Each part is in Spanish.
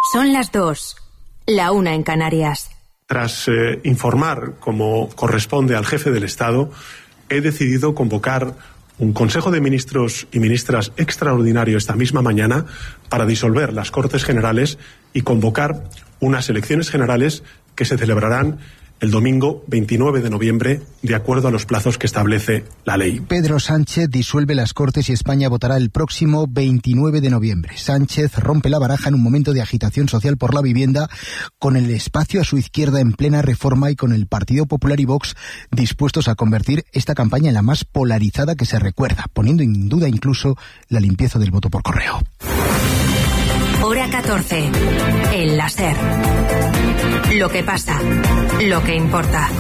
Son las 2, la 1 en Canarias. Tras informar, como corresponde al jefe del Estado, he decidido convocar un Consejo de Ministros y Ministras extraordinario esta misma mañana para disolver las Cortes Generales y convocar unas elecciones generales que se celebrarán el domingo 29 de noviembre, de acuerdo a los plazos que establece la ley. Pedro Sánchez disuelve las Cortes y España votará el próximo 29 de noviembre. Sánchez rompe la baraja en un momento de agitación social por la vivienda, con el espacio a su izquierda en plena reforma y con el Partido Popular y Vox dispuestos a convertir esta campaña en la más polarizada que se recuerda, poniendo en duda incluso la limpieza del voto por correo. Hora 14. El láser. Lo que pasa. Lo que importa.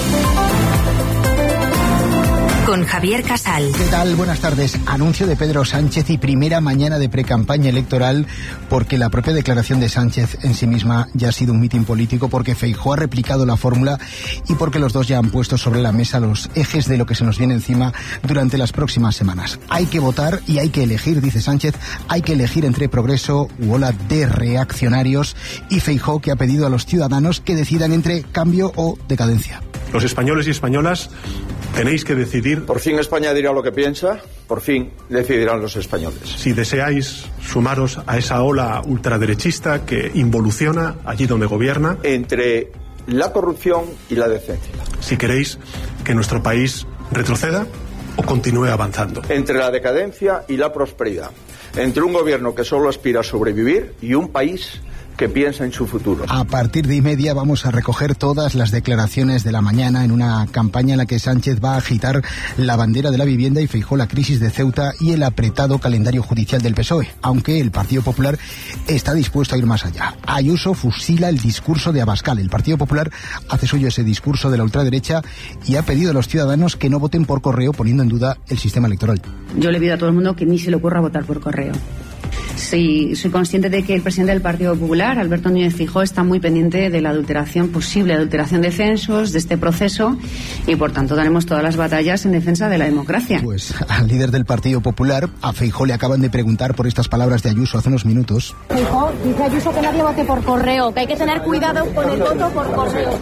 Con Javier Casal. ¿Qué tal? Buenas tardes. Anuncio de Pedro Sánchez y primera mañana de precampaña electoral, porque la propia declaración de Sánchez en sí misma ya ha sido un mitin político, porque Feijóo ha replicado la fórmula y porque los dos ya han puesto sobre la mesa los ejes de lo que se nos viene encima durante las próximas semanas. Hay que votar y hay que elegir, dice Sánchez, hay que elegir entre progreso u ola de reaccionarios, y Feijóo, que ha pedido a los ciudadanos que decidan entre cambio o decadencia. Los españoles y españolas tenéis que decidir. Por fin España dirá lo que piensa, por fin decidirán los españoles. Si deseáis sumaros a esa ola ultraderechista que involuciona allí donde gobierna. Entre la corrupción y la decencia. Si queréis que nuestro país retroceda o continúe avanzando. Entre la decadencia y la prosperidad. Entre un gobierno que solo aspira a sobrevivir y un país que piensa en su futuro. A partir de 1:30 vamos a recoger todas las declaraciones de la mañana en una campaña en la que Sánchez va a agitar la bandera de la vivienda y Feijóo la crisis de Ceuta y el apretado calendario judicial del PSOE, aunque el Partido Popular está dispuesto a ir más allá. Ayuso fusila el discurso de Abascal. El Partido Popular hace suyo ese discurso de la ultraderecha y ha pedido a los ciudadanos que no voten por correo, poniendo en duda el sistema electoral. Yo le pido a todo el mundo que ni se le ocurra votar por correo. Sí, soy consciente de que el presidente del Partido Popular, Alberto Núñez Feijóo, está muy pendiente de la adulteración, posible adulteración de censos, de este proceso, y por tanto daremos todas las batallas en defensa de la democracia. Pues al líder del Partido Popular, a Feijóo, le acaban de preguntar por estas palabras de Ayuso hace unos minutos. Feijóo, dice Ayuso que nadie vote por correo, que hay que tener cuidado con el voto por correo.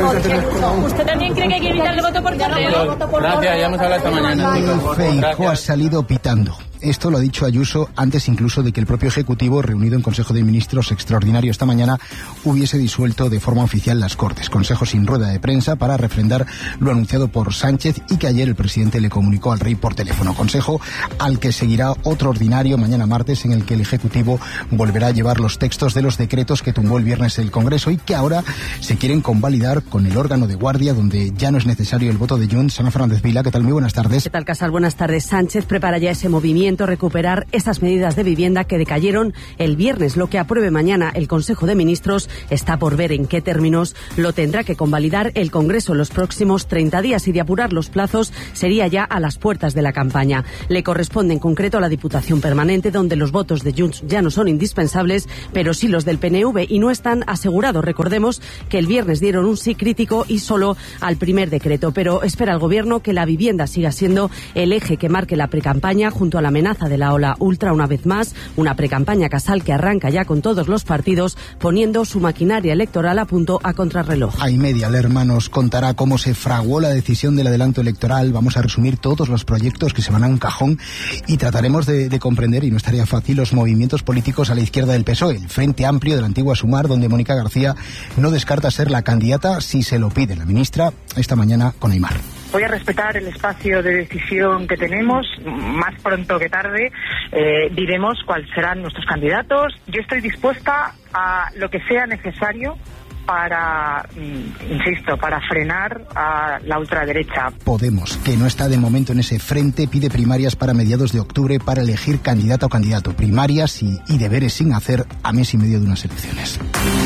¿Usted también cree que hay que evitar el voto por correo? Gracias, ya hemos hablado esta mañana. Feijóo ha salido pitando. Esto lo ha dicho Ayuso antes incluso de que el propio Ejecutivo, reunido en Consejo de Ministros extraordinario esta mañana, hubiese disuelto de forma oficial las Cortes. Consejo sin rueda de prensa para refrendar lo anunciado por Sánchez y que ayer el presidente le comunicó al rey por teléfono. Consejo al que seguirá otro ordinario mañana martes, en el que el Ejecutivo volverá a llevar los textos de los decretos que tumbó el viernes el Congreso y que ahora se quieren convalidar con el órgano de guardia, donde ya no es necesario el voto de Junts. Ana Fernández Vila, ¿qué tal? Muy buenas tardes. ¿Qué tal, Casal? Buenas tardes. Sánchez prepara ya ese movimiento, recuperar esas medidas de vivienda que decayeron el viernes. Lo que apruebe mañana el Consejo de Ministros está por ver en qué términos. Lo tendrá que convalidar el Congreso en los próximos 30 días y de apurar los plazos sería ya a las puertas de la campaña. Le corresponde en concreto a la Diputación Permanente, donde los votos de Junts ya no son indispensables, pero sí los del PNV, y no están asegurados. Recordemos que el viernes dieron un sí crítico y solo al primer decreto, pero espera el Gobierno que la vivienda siga siendo el eje que marque la precampaña junto a la amenaza de la ola ultra. Una vez más, una precampaña, Casal, que arranca ya con todos los partidos poniendo su maquinaria electoral a punto a contrarreloj. A 1:30 Lerma nos contará cómo se fraguó la decisión del adelanto electoral. Vamos a resumir todos los proyectos que se van a un cajón y trataremos de comprender, y no estaría fácil, los movimientos políticos a la izquierda del PSOE, el Frente Amplio de la antigua Sumar, donde Mónica García no descarta ser la candidata si se lo pide la ministra, esta mañana con Aimar. Voy a respetar el espacio de decisión que tenemos. Más pronto que tarde diremos cuáles serán nuestros candidatos. Yo estoy dispuesta a lo que sea necesario para, insisto, para frenar a la ultraderecha. Podemos, que no está de momento en ese frente, pide primarias para mediados de octubre para elegir candidata o candidato. Primarias y deberes sin hacer a mes y medio de unas elecciones.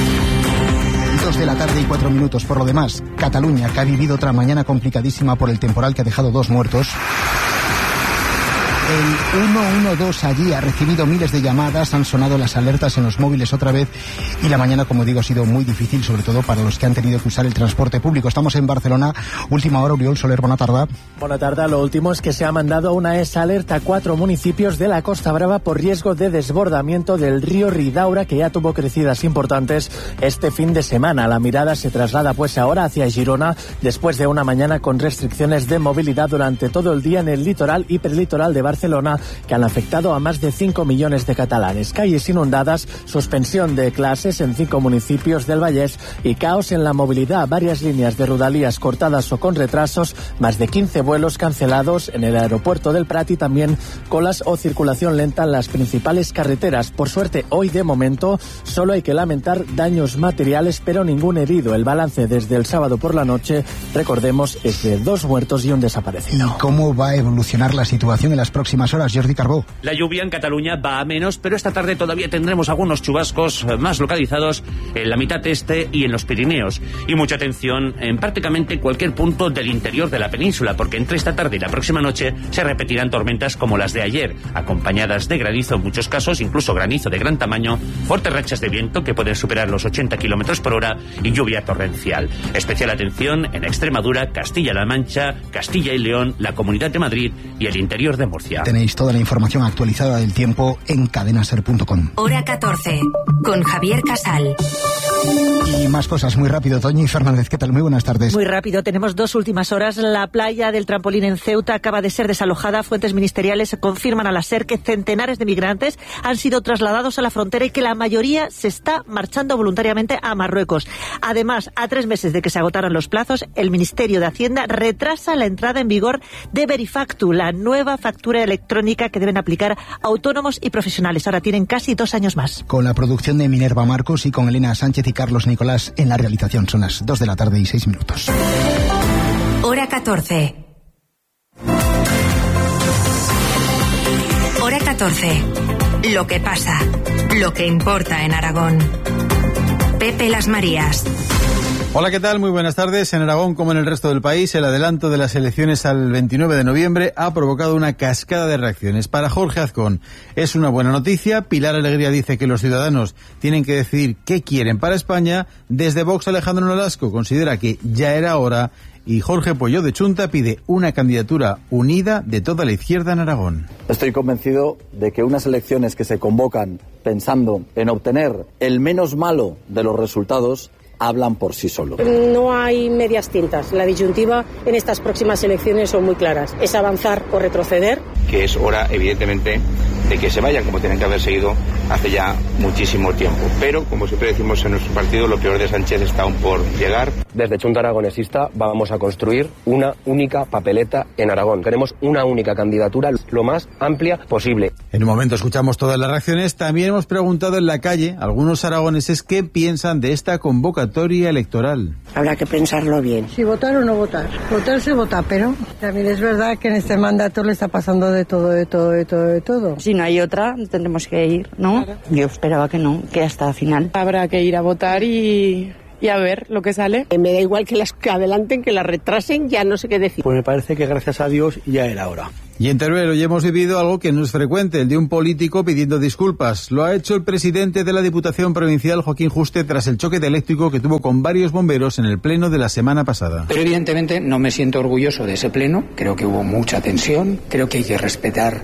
2:04 Por lo demás, Cataluña, que ha vivido otra mañana complicadísima por el temporal que ha dejado 2 muertos. El 112 allí ha recibido miles de llamadas, han sonado las alertas en los móviles otra vez y la mañana, como digo, ha sido muy difícil, sobre todo para los que han tenido que usar el transporte público. Estamos en Barcelona, última hora, Oriol Soler, bona tarda. Bona tarda, lo último es que se ha mandado una alerta a 4 municipios de la Costa Brava por riesgo de desbordamiento del río Ridaura, que ya tuvo crecidas importantes este fin de semana. La mirada se traslada pues ahora hacia Girona, después de una mañana con restricciones de movilidad durante todo el día en el litoral y perlitoral de Barcelona, que han afectado a más de 5 millones de catalanes. Calles inundadas, suspensión de clases en 5 municipios del Vallès y caos en la movilidad. Varias líneas de Rodalies cortadas o con retrasos, más de 15 vuelos cancelados en el aeropuerto del Prat y también colas o circulación lenta en las principales carreteras. Por suerte, hoy de momento solo hay que lamentar daños materiales, pero ningún herido. El balance desde el sábado por la noche, recordemos, es de 2 muertos y un desaparecido. ¿Y cómo va a evolucionar la situación en las próximas horas, Jordi Carbó? La lluvia en Cataluña va a menos, pero esta tarde todavía tendremos algunos chubascos más localizados en la mitad este y en los Pirineos. Y mucha atención en prácticamente cualquier punto del interior de la península, porque entre esta tarde y la próxima noche se repetirán tormentas como las de ayer, acompañadas de granizo en muchos casos, incluso granizo de gran tamaño, fuertes rachas de viento que pueden superar los 80 kilómetros por hora y lluvia torrencial. Especial atención en Extremadura, Castilla-La Mancha, Castilla y León, la Comunidad de Madrid y el interior de Murcia. Tenéis toda la información actualizada del tiempo en cadenaser.com. Hora 14, con Javier Casal. Y más cosas muy rápido. Toñi Fernández, ¿qué tal? Muy buenas tardes. Muy rápido, tenemos 2 últimas horas. La playa del Trampolín en Ceuta acaba de ser desalojada. Fuentes ministeriales confirman a la SER que centenares de migrantes han sido trasladados a la frontera y que la mayoría se está marchando voluntariamente a Marruecos. Además, a 3 meses de que se agotaran los plazos, el Ministerio de Hacienda retrasa la entrada en vigor de Verifactu, la nueva factura electrónica que deben aplicar autónomos y profesionales. Ahora tienen casi 2 años más. Con la producción de Minerva Marcos y con Elena Sánchez y Carlos Nicolás en la realización. Son las 2 de la tarde y 6 minutos. Hora 14. Hora 14. Lo que pasa, lo que importa en Aragón. Pepe Las Marías. Hola, ¿qué tal? Muy buenas tardes. En Aragón, como en el resto del país, el adelanto de las elecciones al 29 de noviembre ha provocado una cascada de reacciones. Para Jorge Azcón es una buena noticia. Pilar Alegría dice que los ciudadanos tienen que decidir qué quieren para España. Desde Vox, Alejandro Nolasco considera que ya era hora. Y Jorge Pueyo de Chunta pide una candidatura unida de toda la izquierda en Aragón. Estoy convencido de que unas elecciones que se convocan pensando en obtener el menos malo de los resultados hablan por sí solo. No hay medias tintas. La disyuntiva en estas próximas elecciones son muy claras. Es avanzar o retroceder. Que es hora, evidentemente, de que se vayan, como tienen que haber seguido hace ya muchísimo tiempo. Pero, como siempre decimos en nuestro partido, lo peor de Sánchez está aún por llegar. Desde Chunta Aragonesista vamos a construir una única papeleta en Aragón. Queremos una única candidatura lo más amplia posible. En un momento escuchamos todas las reacciones. También hemos preguntado en la calle a algunos aragoneses qué piensan de esta convocatoria electoral. Habrá que pensarlo bien. Si votar o no votar. Votar se vota, pero también es verdad que en este mandato le está pasando de todo. Si no hay otra, tendremos que ir, ¿no? Claro. Yo esperaba que no, que hasta el final. Habrá que ir a votar y a ver lo que sale. Me da igual que las adelanten, que las retrasen, ya no sé qué decir. Pues me parece que gracias a Dios ya era hora. Y en Teruel hoy hemos vivido algo que no es frecuente, el de un político pidiendo disculpas. Lo ha hecho el presidente de la Diputación Provincial, Joaquín Juste, tras el choque eléctrico que tuvo con varios bomberos en el pleno de la semana pasada. Pero evidentemente no me siento orgulloso de ese pleno. Creo que hubo mucha tensión. Creo que hay que respetar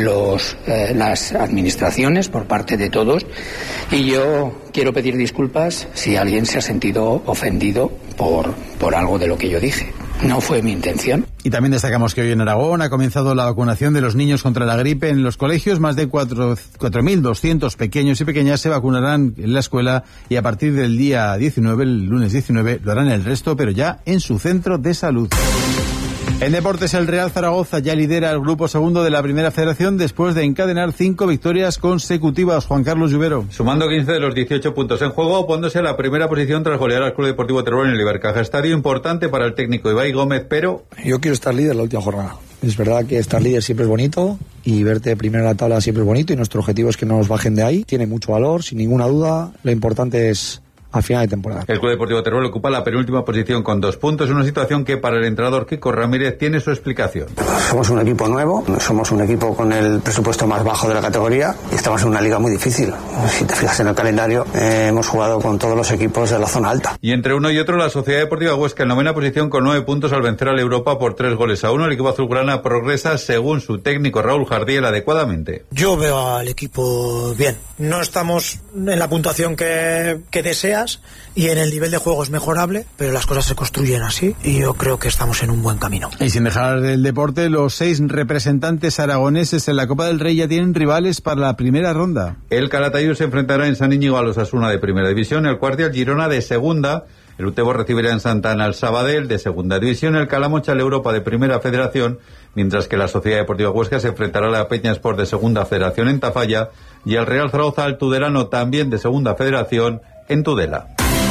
las administraciones por parte de todos. Y yo quiero pedir disculpas si alguien se ha sentido ofendido por algo de lo que yo dije. No fue mi intención. Y también destacamos que hoy en Aragón ha comenzado la vacunación de los niños contra la gripe en los colegios. Más de 4.200 pequeños y pequeñas se vacunarán en la escuela y a partir del día 19, el lunes 19, lo harán el resto, pero ya en su centro de salud. En deportes, el Real Zaragoza ya lidera el grupo segundo de la Primera Federación después de encadenar 5 victorias consecutivas. Juan Carlos Lluvero. Sumando 15 de los 18 puntos en juego, poniéndose a la primera posición tras golear al Club Deportivo Teruel en el Ibercaja Estadio. Importante para el técnico Ibai Gómez, pero... Yo quiero estar líder la última jornada. Es verdad que estar líder siempre es bonito y verte primero en la tabla siempre es bonito y nuestro objetivo es que no nos bajen de ahí. Tiene mucho valor, sin ninguna duda. Lo importante es al final de temporada. El Club Deportivo Teruel ocupa la penúltima posición con 2 puntos, una situación que para el entrenador Kiko Ramírez tiene su explicación. Somos un equipo nuevo, somos un equipo con el presupuesto más bajo de la categoría y estamos en una liga muy difícil. Si te fijas en el calendario, hemos jugado con todos los equipos de la zona alta. Y entre uno y otro, la Sociedad Deportiva Huesca en 9ª posición con 9 puntos al vencer al Europa por 3-1. El equipo azulgrana progresa, según su técnico Raúl Jardiel, adecuadamente. Yo veo al equipo bien. No estamos en la puntuación que deseas y en el nivel de juego es mejorable, pero las cosas se construyen así y yo creo que estamos en un buen camino. Y sin dejar el deporte, los 6 representantes aragoneses en la Copa del Rey ya tienen rivales para la primera ronda. El Calatayud se enfrentará en San Íñigo a los Osasuna de Primera División, el Cuartel Girona de Segunda, el Utebo recibirá en Santana al Sabadell de Segunda División, el Calamocha al Europa de Primera Federación, mientras que la Sociedad Deportiva Huesca se enfrentará a la Peña Sport de Segunda Federación en Tafalla y el Real Zaragoza al Tudelano también de Segunda Federación en Tudela.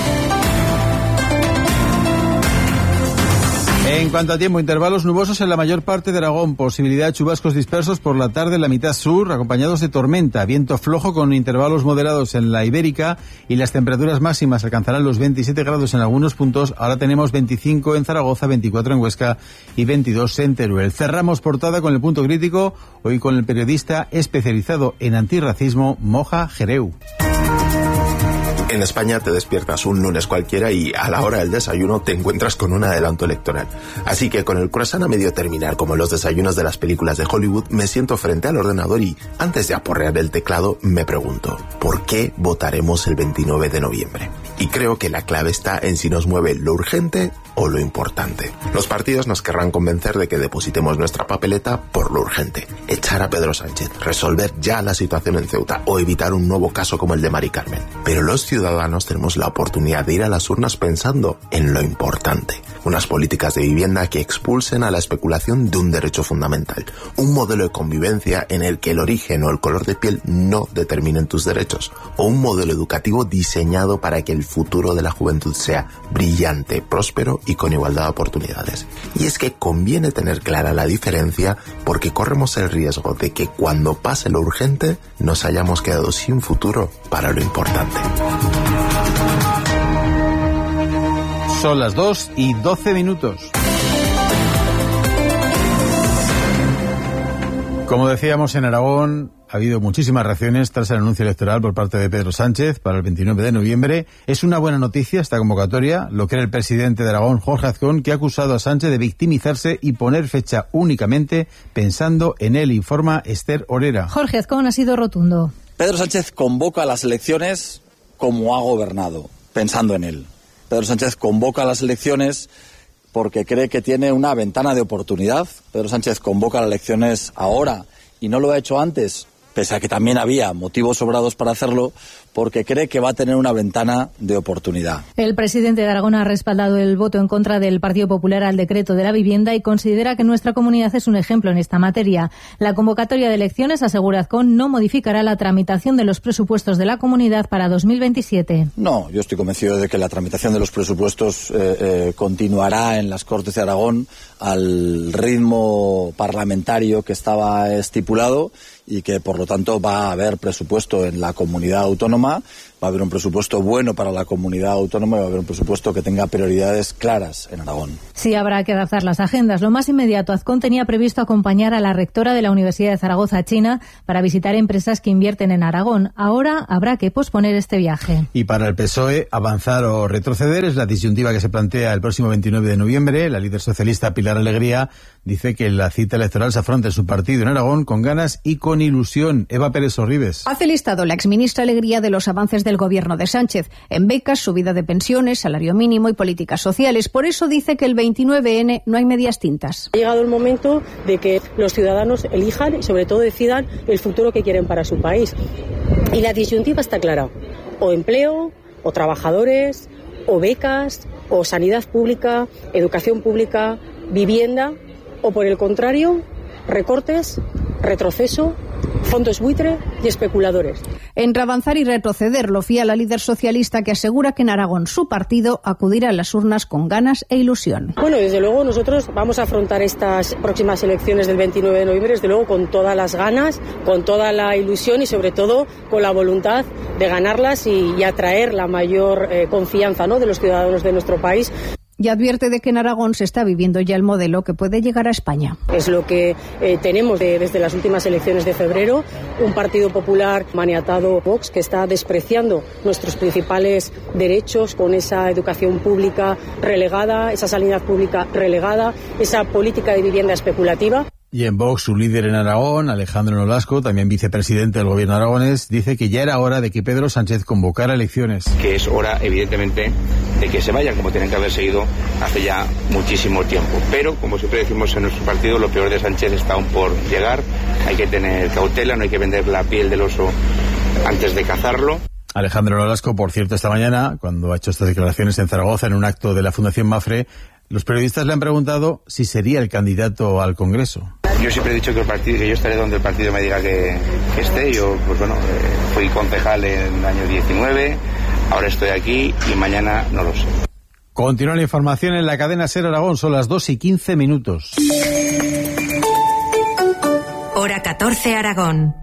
En cuanto a tiempo, intervalos nubosos en la mayor parte de Aragón, posibilidad de chubascos dispersos por la tarde en la mitad sur, acompañados de tormenta, viento flojo con intervalos moderados en la Ibérica y las temperaturas máximas alcanzarán los 27 grados en algunos puntos. Ahora tenemos 25 en Zaragoza, 24 en Huesca y 22 en Teruel. Cerramos portada con el punto crítico, hoy con el periodista especializado en antirracismo, Moja Jereu. En España te despiertas un lunes cualquiera y a la hora del desayuno te encuentras con un adelanto electoral. Así que con el croissant a medio terminar, como los desayunos de las películas de Hollywood, me siento frente al ordenador y, antes de aporrear el teclado, me pregunto, ¿por qué votaremos el 29 de noviembre? Y creo que la clave está en si nos mueve lo urgente o lo importante. Los partidos nos querrán convencer de que depositemos nuestra papeleta por lo urgente. Echar a Pedro Sánchez, resolver ya la situación en Ceuta o evitar un nuevo caso como el de Mari Carmen. Pero los ciudadanos tenemos la oportunidad de ir a las urnas pensando en lo importante. Unas políticas de vivienda que expulsen a la especulación de un derecho fundamental. Un modelo de convivencia en el que el origen o el color de piel no determinen tus derechos. O un modelo educativo diseñado para que el futuro de la juventud sea brillante, próspero y con igualdad de oportunidades. Y es que conviene tener clara la diferencia porque corremos el riesgo de que cuando pase lo urgente nos hayamos quedado sin futuro para lo importante. Son las 2:12. Como decíamos, en Aragón ha habido muchísimas reacciones tras el anuncio electoral por parte de Pedro Sánchez para el 29 de noviembre. Es una buena noticia esta convocatoria, lo cree el presidente de Aragón, Jorge Azcón, que ha acusado a Sánchez de victimizarse y poner fecha únicamente pensando en él, informa Esther Orera. Jorge Azcón ha sido rotundo. Pedro Sánchez convoca a las elecciones como ha gobernado, pensando en él. Pedro Sánchez convoca a las elecciones porque cree que tiene una ventana de oportunidad. Pedro Sánchez convoca a las elecciones ahora y no lo ha hecho antes, pese a que también había motivos sobrados para hacerlo, porque cree que va a tener una ventana de oportunidad. El presidente de Aragón ha respaldado el voto en contra del Partido Popular al decreto de la vivienda y considera que nuestra comunidad es un ejemplo en esta materia. La convocatoria de elecciones, asegura Azcón, no modificará la tramitación de los presupuestos de la comunidad para 2027. No, yo estoy convencido de que la tramitación de los presupuestos continuará en las Cortes de Aragón al ritmo parlamentario que estaba estipulado y que, por lo tanto, va a haber presupuesto en la comunidad autónoma, va a haber un presupuesto bueno para la comunidad autónoma y va a haber un presupuesto que tenga prioridades claras en Aragón. Sí, habrá que adaptar las agendas. Lo más inmediato, Azcón tenía previsto acompañar a la rectora de la Universidad de Zaragoza a China para visitar empresas que invierten en Aragón. Ahora habrá que posponer este viaje. Y para el PSOE, avanzar o retroceder es la disyuntiva que se plantea el próximo 29 de noviembre. La líder socialista Pilar Alegría dice que la cita electoral se afronta en su partido en Aragón con ganas y con ilusión. Eva Pérez Sorribes. Ha felicitado la exministra Alegría de los avances del gobierno de Sánchez en becas, subida de pensiones, salario mínimo y políticas sociales. Por eso dice que el 29N no hay medias tintas. Ha llegado el momento de que los ciudadanos elijan y sobre todo decidan el futuro que quieren para su país. Y la disyuntiva está clara. O empleo, o trabajadores, o becas, o sanidad pública, educación pública, vivienda, o por el contrario, recortes, retroceso fondos buitre y especuladores. Entre avanzar y retroceder, lo fía la líder socialista, que asegura que en Aragón su partido acudirá a las urnas con ganas e ilusión. Bueno, desde luego nosotros vamos a afrontar estas próximas elecciones del 29 de noviembre, desde luego con todas las ganas, con toda la ilusión y sobre todo con la voluntad de ganarlas y atraer la mayor confianza, ¿no?, de los ciudadanos de nuestro país. Y advierte de que en Aragón se está viviendo ya el modelo que puede llegar a España. Es lo que tenemos desde las últimas elecciones de febrero, un Partido Popular maniatado, Vox, que está despreciando nuestros principales derechos con esa educación pública relegada, esa sanidad pública relegada, esa política de vivienda especulativa. Y en Vox, su líder en Aragón, Alejandro Nolasco, también vicepresidente del gobierno aragonés, dice que ya era hora de que Pedro Sánchez convocara elecciones. Que es hora, evidentemente, de que se vayan como tienen que haberse ido hace ya muchísimo tiempo. Pero, como siempre decimos en nuestro partido, lo peor de Sánchez está aún por llegar. Hay que tener cautela, no hay que vender la piel del oso antes de cazarlo. Alejandro Nolasco, por cierto, esta mañana, cuando ha hecho estas declaraciones en Zaragoza, en un acto de la Fundación Mafre, los periodistas le han preguntado si sería el candidato al Congreso. Yo siempre he dicho que yo estaré donde el partido me diga que esté. Yo, pues bueno, fui concejal en el año 19, ahora estoy aquí y mañana no lo sé. Continúa la información en la cadena SER Aragón, son las 2:15. Hora 14 Aragón.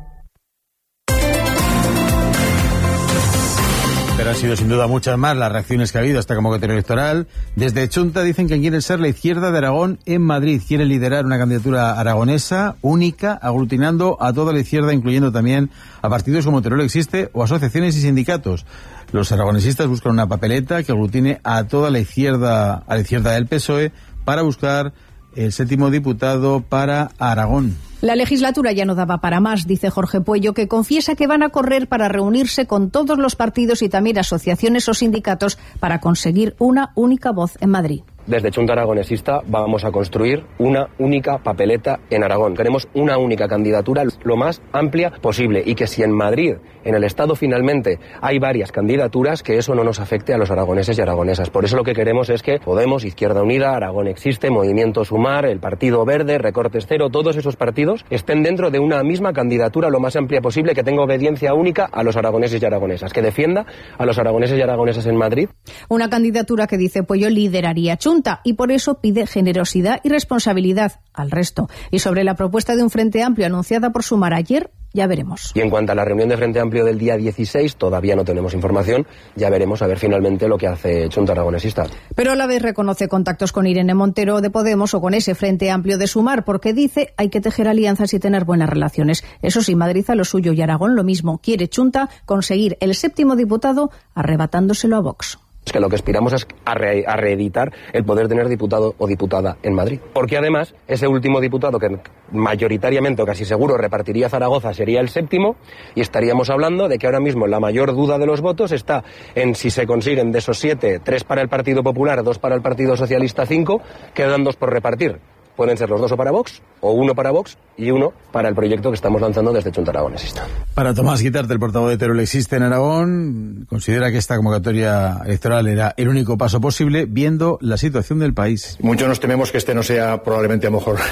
Pero han sido sin duda muchas más las reacciones que ha habido a esta convocatoria electoral. Desde Chunta dicen que quieren ser la izquierda de Aragón en Madrid. Quieren liderar una candidatura aragonesa única, aglutinando a toda la izquierda, incluyendo también a partidos como Teruel Existe o asociaciones y sindicatos. Los aragonesistas buscan una papeleta que aglutine a toda la izquierda del PSOE para buscar el 7º diputado para Aragón. La legislatura ya no daba para más, dice Jorge Puello, que confiesa que van a correr para reunirse con todos los partidos y también asociaciones o sindicatos para conseguir una única voz en Madrid. Desde Chunta Aragonesista vamos a construir una única papeleta en Aragón. Queremos una única candidatura lo más amplia posible y que si en Madrid, en el Estado finalmente, hay varias candidaturas, que eso no nos afecte a los aragoneses y aragonesas. Por eso lo que queremos es que Podemos, Izquierda Unida, Aragón Existe, Movimiento Sumar, el Partido Verde, Recortes Cero, todos esos partidos estén dentro de una misma candidatura lo más amplia posible, que tenga obediencia única a los aragoneses y aragonesas, que defienda a los aragoneses y aragonesas en Madrid. Una candidatura que, dice Puello, lideraría Chunta, y por eso pide generosidad y responsabilidad al resto. Y sobre la propuesta de un Frente Amplio anunciada por Sumar ayer, ya veremos. Y en cuanto a la reunión de Frente Amplio del día 16, todavía no tenemos información, ya veremos a ver finalmente lo que hace Chunta Aragonesista. Pero a la vez reconoce contactos con Irene Montero de Podemos o con ese Frente Amplio de Sumar, porque dice hay que tejer alianzas y tener buenas relaciones. Eso sí, Madrid a lo suyo y Aragón lo mismo. Quiere Chunta conseguir el 7º diputado arrebatándoselo a Vox. Es que lo que aspiramos es a reeditar el poder tener diputado o diputada en Madrid. Porque además, ese último diputado que mayoritariamente o casi seguro repartiría Zaragoza sería el 7º, y estaríamos hablando de que ahora mismo la mayor duda de los votos está en si se consiguen de esos 7, 3 para el Partido Popular, 2 para el Partido Socialista, 5, quedan 2 por repartir. Pueden ser los 2 o para Vox, o 1 para Vox y 1 para el proyecto que estamos lanzando desde Chunta Aragonesista. Para Tomás Guitarte, el portavoz de Teruel Existe en Aragón, considera que esta convocatoria electoral era el único paso posible viendo la situación del país. Muchos nos tememos que este no sea probablemente a lo mejor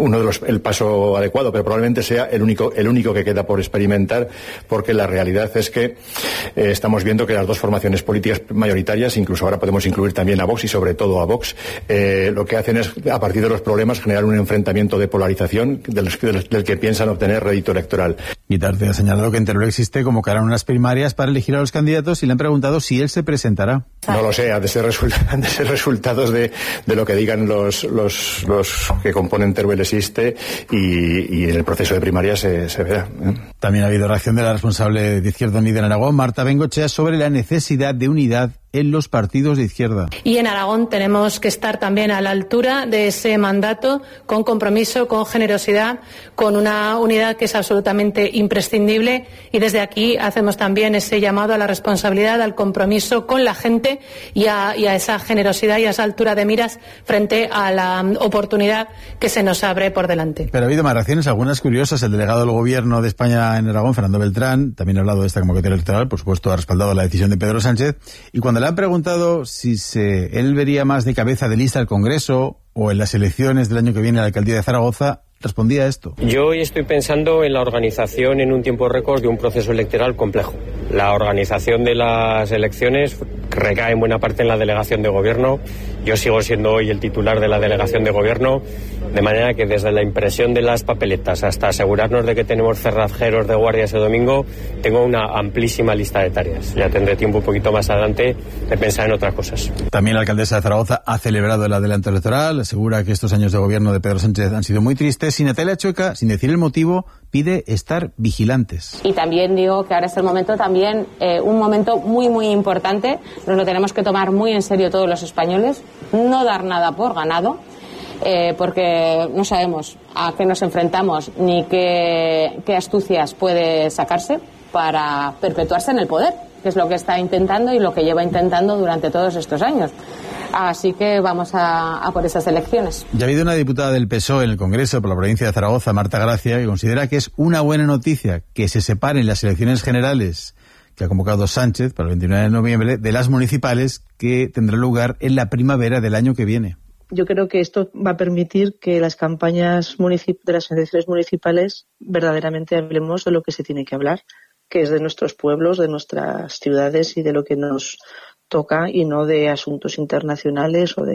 el paso adecuado, pero probablemente sea el único que queda por experimentar, porque la realidad es que estamos viendo que las dos formaciones políticas mayoritarias, incluso ahora podemos incluir también a Vox y sobre todo a Vox, lo que hacen es, a partir de los problemas, generar un enfrentamiento de polarización del que piensan obtener rédito electoral. Guitarte ha señalado que en Teruel Existe convocarán unas primarias para elegir a los candidatos y le han preguntado si él se presentará. No lo sé, han de ser resultados de lo que digan los que componen Teruel Existe, y en el proceso de primarias se verá. También ha habido reacción de la responsable de Izquierda Unida en Aragón, Marta Bengochea, sobre la necesidad de unidad en los partidos de izquierda. Y en Aragón tenemos que estar también a la altura de ese mandato, con compromiso, con generosidad, con una unidad que es absolutamente imprescindible, y desde aquí hacemos también ese llamado a la responsabilidad, al compromiso con la gente y a esa generosidad y a esa altura de miras frente a la oportunidad que se nos abre por delante. Pero ha habido más reacciones, algunas curiosas. El delegado del Gobierno de España en Aragón, Fernando Beltrán, también ha hablado de esta convocatoria electoral, por supuesto ha respaldado la decisión de Pedro Sánchez, y cuando le han preguntado si él vería más de cabeza de lista al Congreso o en las elecciones del año que viene a la alcaldía de Zaragoza, respondía a esto. Yo hoy estoy pensando en la organización en un tiempo récord de un proceso electoral complejo. La organización de las elecciones recae en buena parte en la delegación de gobierno. Yo sigo siendo hoy el titular de la delegación de gobierno, de manera que desde la impresión de las papeletas hasta asegurarnos de que tenemos cerrajeros de guardia ese domingo, tengo una amplísima lista de tareas. Ya tendré tiempo un poquito más adelante de pensar en otras cosas. También la alcaldesa de Zaragoza ha celebrado el adelanto electoral, asegura que estos años de gobierno de Pedro Sánchez han sido muy tristes y Natalia Chueca, sin decir el motivo, pide estar vigilantes. Y también digo que ahora es el momento también, un momento muy, muy importante. Nos lo tenemos que tomar muy en serio todos los españoles, no dar nada por ganado, porque no sabemos a qué nos enfrentamos ni qué astucias puede sacarse para perpetuarse en el poder, que es lo que está intentando y lo que lleva intentando durante todos estos años. Así que vamos a por esas elecciones. Ya ha habido una diputada del PSOE en el Congreso por la provincia de Zaragoza, Marta Gracia, que considera que es una buena noticia que se separen las elecciones generales que ha convocado Sánchez para el 29 de noviembre de las municipales que tendrán lugar en la primavera del año que viene. Yo creo que esto va a permitir que las campañas de las elecciones municipales verdaderamente hablemos de lo que se tiene que hablar, que es de nuestros pueblos, de nuestras ciudades y de lo que nos toca, y no de asuntos internacionales o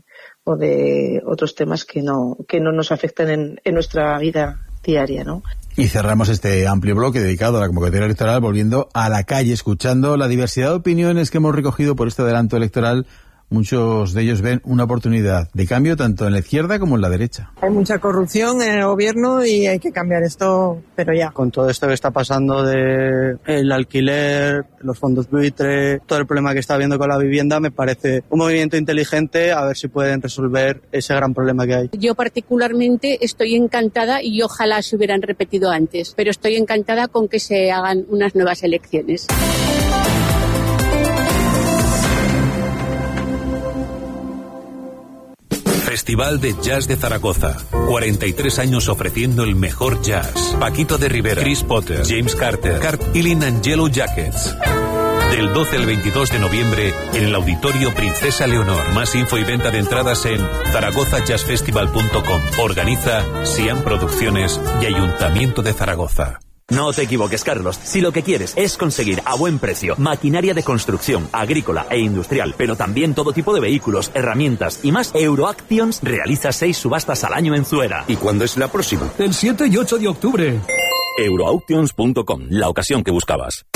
de otros temas que no nos afectan en nuestra vida diaria, ¿no? Y cerramos este amplio bloque dedicado a la convocatoria electoral volviendo a la calle, escuchando la diversidad de opiniones que hemos recogido por este adelanto electoral. Muchos de ellos ven una oportunidad de cambio tanto en la izquierda como en la derecha. Hay mucha corrupción en el gobierno y hay que cambiar esto, pero ya. Con todo esto que está pasando de el alquiler, los fondos buitre, todo el problema que está habiendo con la vivienda, me parece un movimiento inteligente, a ver si pueden resolver ese gran problema que hay. Yo particularmente estoy encantada, y ojalá se hubieran repetido antes, pero estoy encantada con que se hagan unas nuevas elecciones. Festival de Jazz de Zaragoza. 43 años ofreciendo el mejor jazz. Paquito de Rivera, Chris Potter, James Carter, Cart Ilin and Yellow Jackets. Del 12 al 22 de noviembre en el Auditorio Princesa Leonor. Más info y venta de entradas en zaragozajazzfestival.com. Organiza Siam Producciones y Ayuntamiento de Zaragoza. No te equivoques, Carlos. Si lo que quieres es conseguir a buen precio maquinaria de construcción, agrícola e industrial, pero también todo tipo de vehículos, herramientas y más, Euroactions realiza 6 subastas al año en Zuera. ¿Y cuándo es la próxima? El 7 y 8 de octubre. Euroauctions.com, la ocasión que buscabas.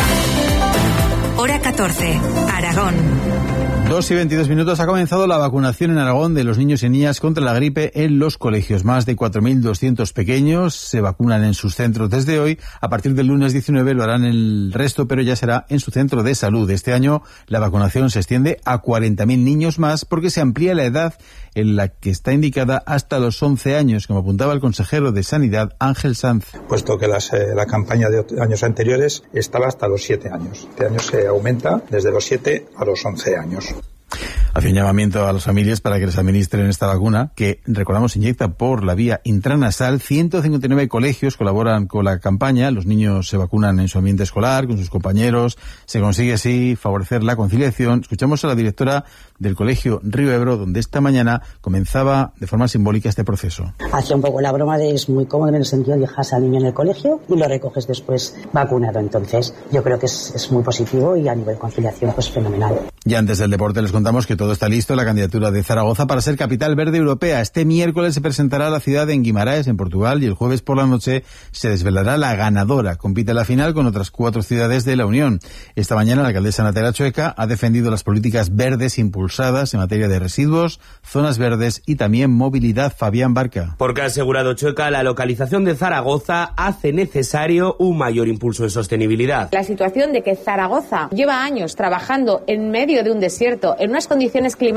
Hora 14, Aragón. 2 y 22 minutos. Ha comenzado la vacunación en Aragón de los niños y niñas contra la gripe en los colegios. Más de 4.200 pequeños se vacunan en sus centros desde hoy. A partir del lunes 19 lo harán el resto, pero ya será en su centro de salud. Este año la vacunación se extiende a 40.000 niños más porque se amplía la edad en la que está indicada hasta los 11 años, como apuntaba el consejero de Sanidad, Ángel Sanz. Puesto que la campaña de años anteriores estaba hasta los 7 años. Este año se aumenta desde los 7 a los 11 años. Hace un llamamiento a las familias para que les administren esta vacuna, que, recordamos, se inyecta por la vía intranasal. 159 colegios colaboran con la campaña. Los niños se vacunan en su ambiente escolar, con sus compañeros. Se consigue así favorecer la conciliación. Escuchamos a la directora del colegio Río Ebro, donde esta mañana comenzaba de forma simbólica este proceso. Hacía un poco la broma de es muy cómodo en el sentido de dejas al niño en el colegio y lo recoges después vacunado. Entonces, yo creo que es muy positivo y a nivel conciliación, pues fenomenal. Y antes del deporte les contamos que todo está listo. La candidatura de Zaragoza para ser capital verde europea. Este miércoles se presentará la ciudad en Guimaraes, en Portugal, y el jueves por la noche se desvelará la ganadora. Compite a la final con otras 4 ciudades de la Unión. Esta mañana la alcaldesa Natalia Chueca ha defendido las políticas verdes impulsadas en materia de residuos, zonas verdes y también movilidad. Fabián Barca. Porque ha asegurado Chueca, la localización de Zaragoza hace necesario un mayor impulso en sostenibilidad. La situación de que Zaragoza lleva años trabajando en medio de un desierto, en unas condiciones climáticas